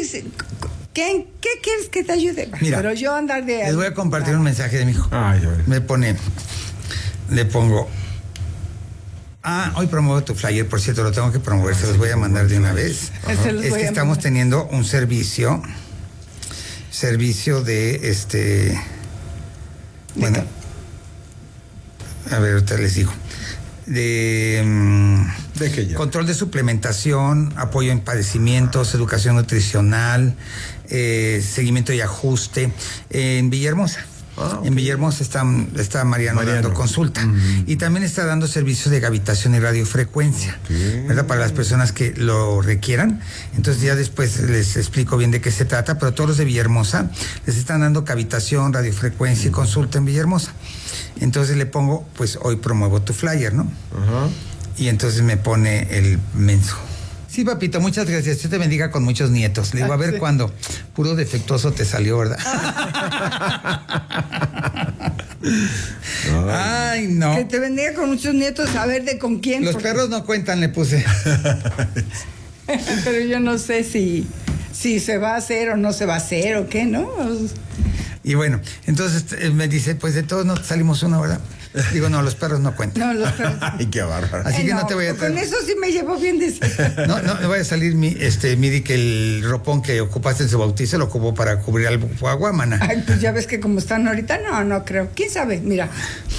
¿qué quieres que te ayude? Mira, pero yo andar de... Les voy a compartir un mensaje de mi hijo. Ay, Le pongo... hoy promuevo tu flyer, por cierto, lo tengo que promover, se los voy a mandar de una vez. Es que estamos teniendo un servicio de bueno, a ver, ahorita les digo. ¿De qué ya? Control de suplementación, apoyo en padecimientos, educación nutricional, seguimiento y ajuste en Villahermosa. En Villahermosa está Mariano dando consulta. Y también está dando servicios de gravitación y radiofrecuencia, ¿verdad? Para las personas que lo requieran. Entonces ya después les explico bien de qué se trata, pero todos los de Villahermosa les están dando cavitación, radiofrecuencia y consulta en Villahermosa. Entonces le pongo, pues hoy promuevo tu flyer, ¿no? Y entonces me pone el menso. Sí, papito, muchas gracias. Dios te bendiga con muchos nietos. Le digo, a ver cuándo. Puro defectuoso te salió, ¿verdad? Ay, no. Que te bendiga con muchos nietos, a ver de con quién. Los perros no cuentan, le puse. Pero yo no sé si se va a hacer o no se va a hacer o qué, ¿no? Y bueno, entonces me dice, pues de todos nos salimos uno, ¿verdad? Digo, no, los perros no cuentan. No, los perros. Ay, qué bárbaro. Así que no te voy a traer. Con eso sí me llevo bien de No me vaya a salir Midi, que el ropón que ocupaste en su bautizo lo ocupó para cubrir al Aguamana. Ay, pues ya ves que como están ahorita, no creo. ¿Quién sabe? Mira,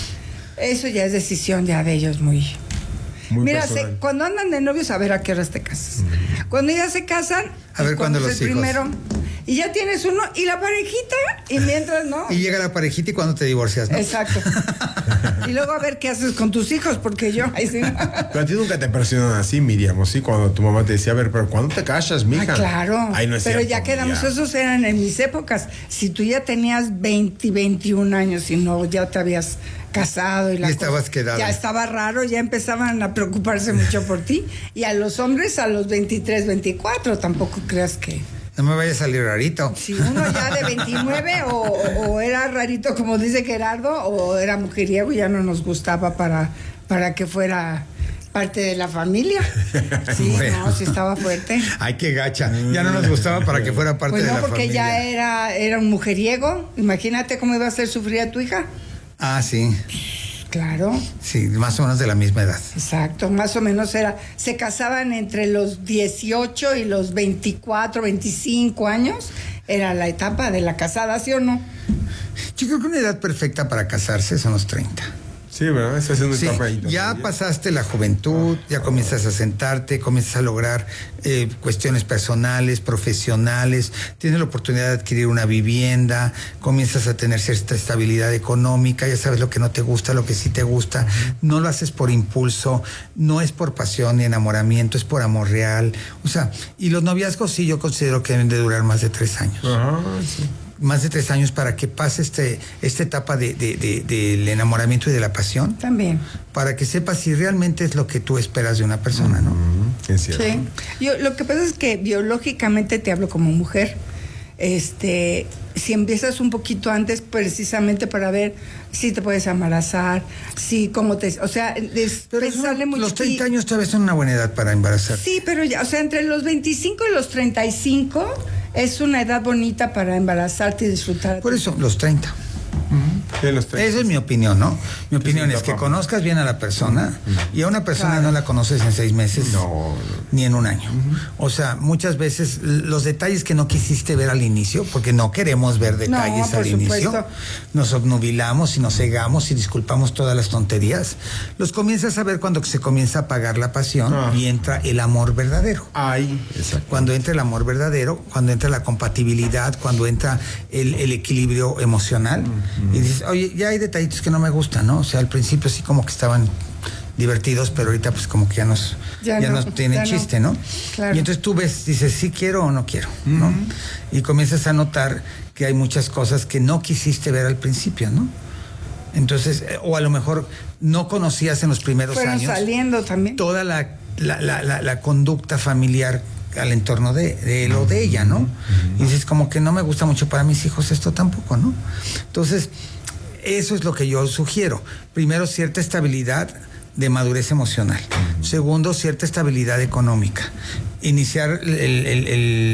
eso ya es decisión ya de ellos muy mira, cuando andan de novios, a ver a qué horas te casas. Cuando ya se casan, a ver cuándo los hijos. Primero, y ya tienes uno, y la parejita, y mientras, ¿no? Y llega la parejita y cuando te divorcias, ¿no? Exacto. Y luego a ver qué haces con tus hijos, porque yo... Ay, sí. Pero a ti nunca te presionan así, Miriam, ¿sí? Cuando tu mamá te decía, a ver, pero ¿cuándo te casas, mija? Claro. Ay, no es pero cierto, ya quedamos, esos eran en mis épocas. Si tú ya tenías 20, 21 años y no, ya te habías casado y estabas quedada. Ya estaba raro, ya empezaban a preocuparse mucho por ti. Y a los hombres a los 23, 24, tampoco creas que... No me vaya a salir rarito. Si uno ya de 29 o era rarito, como dice Gerardo, o era mujeriego, ya no nos gustaba para que fuera parte de la familia. Sí, bueno. No, sí estaba fuerte. Ay, qué gacha. Ya no nos gustaba para que fuera parte de la familia. Pues no, porque ya era un mujeriego. Imagínate cómo iba a hacer sufrir a tu hija. Ah, sí. Claro. Sí, más o menos de la misma edad. Exacto, más o menos se casaban entre los 18 y los 24, 25 años. Era la etapa de la casada, ¿sí o no? Yo creo que una edad perfecta para casarse son los 30. Sí, ¿verdad? Esa es una etapa ahí. Ya pasaste la juventud, ya comienzas a sentarte, comienzas a lograr cuestiones personales, profesionales, tienes la oportunidad de adquirir una vivienda, comienzas a tener cierta estabilidad económica, ya sabes lo que no te gusta, lo que sí te gusta, no lo haces por impulso, no es por pasión ni enamoramiento, es por amor real. O sea, y los noviazgos sí yo considero que deben de durar más de 3 años. Ajá, sí. Más de 3 años para que pase esta etapa del enamoramiento y de la pasión. También. Para que sepas si realmente es lo que tú esperas de una persona, ¿no? Es cierto. Sí. Lo que pasa es que biológicamente te hablo como mujer. Si empiezas un poquito antes, precisamente para ver si te puedes embarazar, o sea, pensarle mucho. Los 30 años todavía son una buena edad para embarazar. Sí, pero ya, o sea, entre los 25 y los 35 es una edad bonita para embarazarte y disfrutar. Por eso, los 30. Esa es mi opinión, ¿no? Mi opinión es que conozcas bien a la persona y a una persona no la conoces en 6 meses ni en un año. O sea, muchas veces los detalles que no quisiste ver al inicio, porque no queremos ver detalles al inicio, nos obnubilamos y nos cegamos y disculpamos todas las tonterías, los comienzas a ver cuando se comienza a apagar la pasión y entra el amor verdadero. Cuando entra el amor verdadero, cuando entra la compatibilidad, cuando entra el equilibrio emocional. Y dices, oye, ya hay detallitos que no me gustan, ¿no? O sea, al principio sí como que estaban divertidos, pero ahorita pues como que ya no tienen chiste, ¿no? Claro. Y entonces tú ves, dices, sí quiero o no quiero, ¿no? Y comienzas a notar que hay muchas cosas que no quisiste ver al principio, ¿no? Entonces, o a lo mejor no conocías en los primeros años. Saliendo también. Toda la conducta familiar al entorno de él o de ella, ¿no? Y dices, como que no me gusta mucho para mis hijos esto tampoco, ¿no? Entonces, eso es lo que yo sugiero. Primero, cierta estabilidad de madurez emocional. Segundo, cierta estabilidad económica. Iniciar el